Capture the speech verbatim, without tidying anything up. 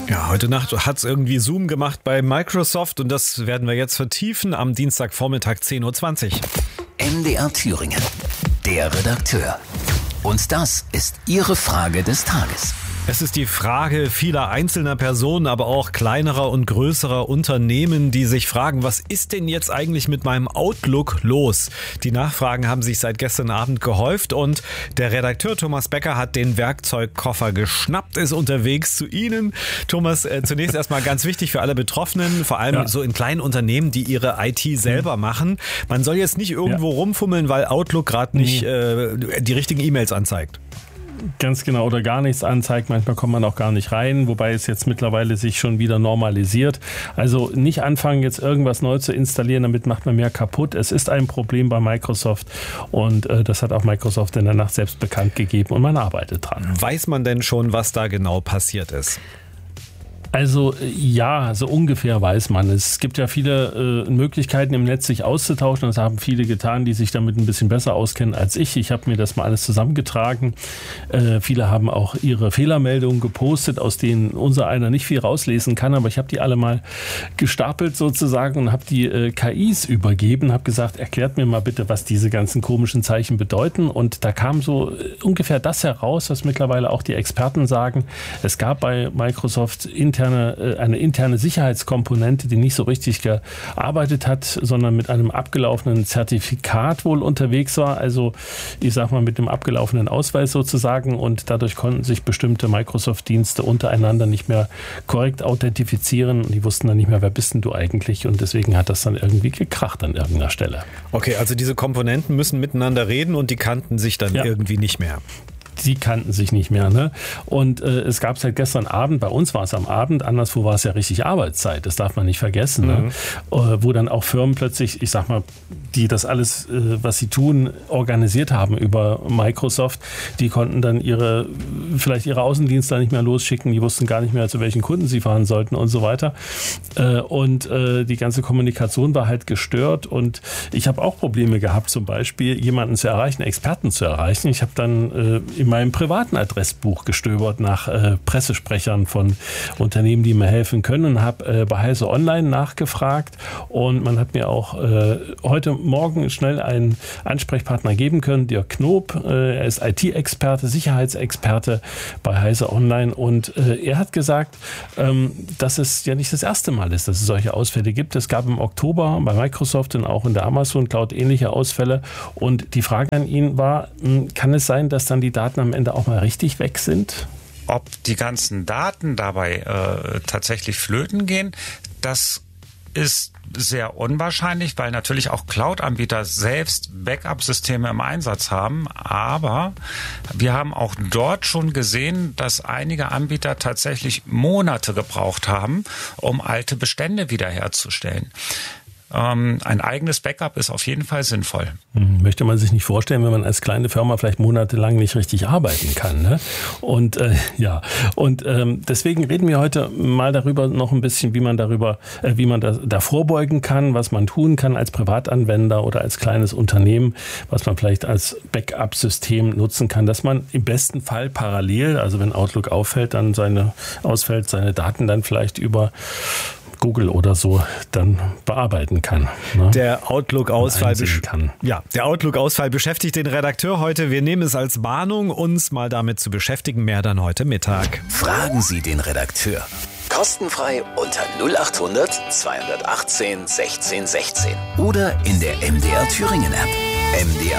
Ja, heute Nacht hat es irgendwie Zoom gemacht bei Microsoft und das werden wir jetzt vertiefen am Dienstagvormittag zehn Uhr zwanzig. M D R Thüringen, der Redakteur. Und das ist Ihre Frage des Tages. Es ist die Frage vieler einzelner Personen, aber auch kleinerer und größerer Unternehmen, die sich fragen, was ist denn jetzt eigentlich mit meinem Outlook los? Die Nachfragen haben sich seit gestern Abend gehäuft und der Redakteur Thomas Becker hat den Werkzeugkoffer geschnappt, ist unterwegs zu Ihnen. Thomas, äh, zunächst erstmal ganz wichtig für alle Betroffenen, vor allem ja. so in kleinen Unternehmen, die ihre I T selber mhm. machen. Man soll jetzt nicht irgendwo ja. rumfummeln, weil Outlook gerade nicht mhm. äh, die richtigen E-Mails anzeigt. Ganz genau, oder gar nichts anzeigt. Manchmal kommt man auch gar nicht rein, wobei es jetzt mittlerweile sich schon wieder normalisiert. Also nicht anfangen, jetzt irgendwas neu zu installieren, damit macht man mehr kaputt. Es ist ein Problem bei Microsoft und äh, das hat auch Microsoft in der Nacht selbst bekannt gegeben und man arbeitet dran. Weiß man denn schon, was da genau passiert ist? Also ja, so ungefähr weiß man. Es gibt ja viele äh, Möglichkeiten im Netz, sich auszutauschen. Das haben viele getan, die sich damit ein bisschen besser auskennen als ich. Ich habe mir das mal alles zusammengetragen. Äh, viele haben auch ihre Fehlermeldungen gepostet, aus denen unser einer nicht viel rauslesen kann. Aber ich habe die alle mal gestapelt sozusagen und habe die äh, K Is übergeben. Habe gesagt, erklärt mir mal bitte, was diese ganzen komischen Zeichen bedeuten. Und da kam so äh, ungefähr das heraus, was mittlerweile auch die Experten sagen. Es gab bei Microsoft intern eine interne Sicherheitskomponente, die nicht so richtig gearbeitet hat, sondern mit einem abgelaufenen Zertifikat wohl unterwegs war. Also ich sag mal mit dem abgelaufenen Ausweis sozusagen und dadurch konnten sich bestimmte Microsoft-Dienste untereinander nicht mehr korrekt authentifizieren und die wussten dann nicht mehr, wer bist denn du eigentlich und deswegen hat das dann irgendwie gekracht an irgendeiner Stelle. Okay, also diese Komponenten müssen miteinander reden und die kannten sich dann ja. irgendwie nicht mehr. Die kannten sich nicht mehr. Ne? Und äh, es gab seit gestern Abend, bei uns war es am Abend, anderswo war es ja richtig Arbeitszeit, das darf man nicht vergessen, mhm. ne? äh, wo dann auch Firmen plötzlich, ich sag mal, die das alles, äh, was sie tun, organisiert haben über Microsoft, die konnten dann ihre, vielleicht ihre Außendienste nicht mehr losschicken, die wussten gar nicht mehr, zu welchen Kunden sie fahren sollten und so weiter. Äh, und äh, die ganze Kommunikation war halt gestört und ich habe auch Probleme gehabt, zum Beispiel jemanden zu erreichen, Experten zu erreichen. Ich habe dann äh, in meinem privaten Adressbuch gestöbert nach äh, Pressesprechern von Unternehmen, die mir helfen können und habe äh, bei Heise Online nachgefragt und man hat mir auch äh, heute Morgen schnell einen Ansprechpartner geben können, Dirk Knob, äh, er ist I T-Experte, Sicherheitsexperte bei Heise Online und äh, er hat gesagt, ähm, dass es ja nicht das erste Mal ist, dass es solche Ausfälle gibt. Es gab im Oktober bei Microsoft und auch in der Amazon Cloud ähnliche Ausfälle und die Frage an ihn war, mh, kann es sein, dass dann die Daten am Ende auch mal richtig weg sind? Ob die ganzen Daten dabei äh, tatsächlich flöten gehen, das ist sehr unwahrscheinlich, weil natürlich auch Cloud-Anbieter selbst Backup-Systeme im Einsatz haben. Aber wir haben auch dort schon gesehen, dass einige Anbieter tatsächlich Monate gebraucht haben, um alte Bestände wiederherzustellen. Ähm, ein eigenes Backup ist auf jeden Fall sinnvoll. Möchte man sich nicht vorstellen, wenn man als kleine Firma vielleicht monatelang nicht richtig arbeiten kann. Ne? Und äh, ja, und ähm, deswegen reden wir heute mal darüber noch ein bisschen, wie man darüber, äh, wie man da, da vorbeugen kann, was man tun kann als Privatanwender oder als kleines Unternehmen, was man vielleicht als Backup-System nutzen kann, dass man im besten Fall parallel, also wenn Outlook auffällt, dann seine ausfällt, seine Daten dann vielleicht über Google oder so dann bearbeiten kann. Ne? Der Outlook-Ausfall besch- kann. Ja, der Outlook-Ausfall beschäftigt den Redakteur heute. Wir nehmen es als Warnung, uns mal damit zu beschäftigen. Mehr dann heute Mittag. Fragen Sie den Redakteur. Kostenfrei unter null acht hundert zweihundertachtzehn sechzehn sechzehn oder in der M D R Thüringen App. M D R